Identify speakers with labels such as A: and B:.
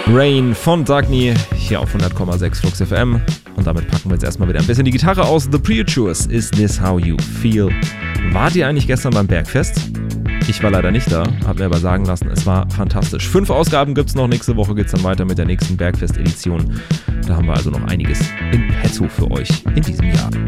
A: Rain von Dagny hier auf 100,6 Flux FM. Und damit packen wir jetzt erstmal wieder ein bisschen die Gitarre aus. The Preachers, Is This How You Feel? Wart ihr eigentlich gestern beim Bergfest? Ich war leider nicht da, hab mir aber sagen lassen, es war fantastisch. 5 Ausgaben gibt's noch, nächste Woche geht's dann weiter mit der nächsten Bergfest-Edition. Da haben wir also noch einiges in petto für euch in diesem Jahr.